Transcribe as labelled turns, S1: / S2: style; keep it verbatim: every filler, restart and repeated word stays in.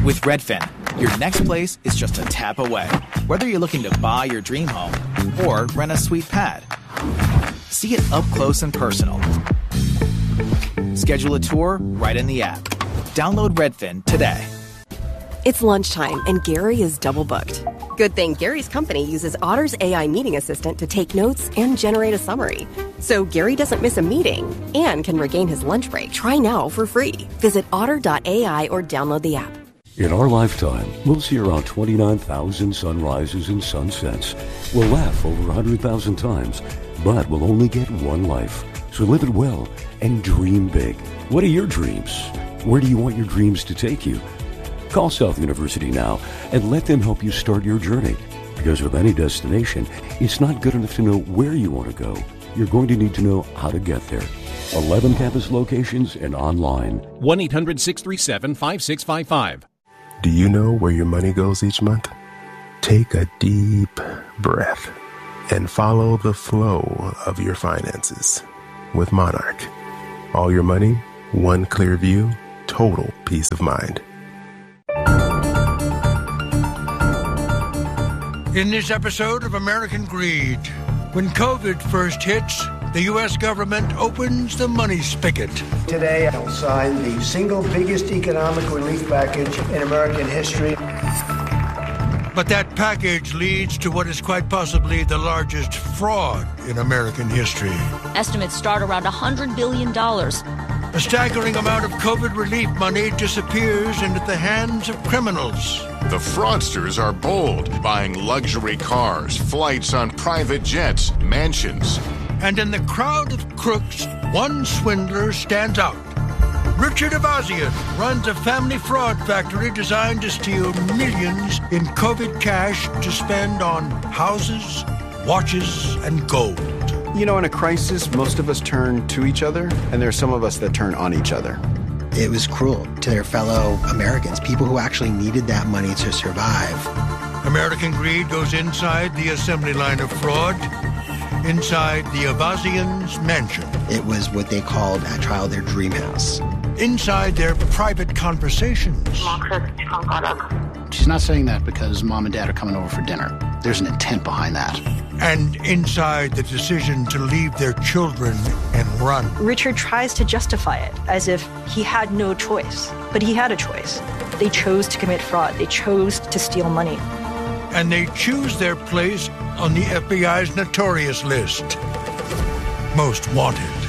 S1: With Redfin, your next place is just a tap away. Whether you're looking to buy your dream home or rent a sweet pad, see it up close and personal. Schedule a tour right in the app. Download Redfin today.
S2: It's lunchtime and Gary is double booked. Good thing Gary's company uses Otter's A I meeting assistant to take notes and generate a summary. So Gary doesn't miss a meeting and can regain his lunch break. Try now for free. Visit otter dot A I or download the app.
S3: In our lifetime, we'll see around twenty-nine thousand sunrises and sunsets. We'll laugh over one hundred thousand times, but we'll only get one life. So live it well and dream big. What are your dreams? Where do you want your dreams to take you? Call South University now and let them help you start your journey. Because with any destination, it's not good enough to know where you want to go. You're going to need to know how to get there. eleven campus locations and online.
S4: one eight hundred six three seven five six five five.
S5: Do you know where your money goes each month? Take a deep breath and follow the flow of your finances with Monarch. All your money, one clear view, total peace of mind.
S6: In this episode of American Greed, when COVID first hits, the U S government opens the money spigot.
S7: Today, I'll sign the single biggest economic relief package in American history.
S6: But that package leads to what is quite possibly the largest fraud in American history.
S8: Estimates start around one hundred billion dollars.
S6: A staggering amount of COVID relief money disappears into the hands of criminals.
S9: The fraudsters are bold, buying luxury cars, flights on private jets, mansions.
S6: And in the crowd of crooks, one swindler stands out. Richard Avazian runs a family fraud factory designed to steal millions in COVID cash to spend on houses, watches, and gold.
S10: You know, in a crisis, most of us turn to each other, and there are some of us that turn on each other.
S11: It was cruel to their fellow Americans, people who actually needed that money to survive.
S6: American Greed goes inside the assembly line of fraud, inside the Avazians' mansion.
S11: It was what they called at trial their dream house.
S6: Inside their private conversations.
S12: She's not saying that because mom and dad are coming over for dinner. There's an intent behind that.
S6: And inside the decision to leave their children and run.
S13: Richard tries to justify it as if he had no choice, but he had a choice. They chose to commit fraud. They chose to steal money.
S6: And they choose their place on the F B I's notorious list. Most wanted.